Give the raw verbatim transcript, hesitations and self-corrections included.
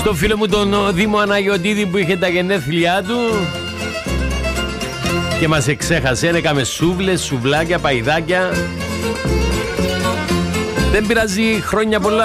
Στο φίλο μου τον Δήμο Αναγιωτίδη που είχε τα γενέθλιά του και μας εξέχασε, έκαμε σούβλες, σουβλάκια, παϊδάκια. Δεν πειράζει, χρόνια πολλά.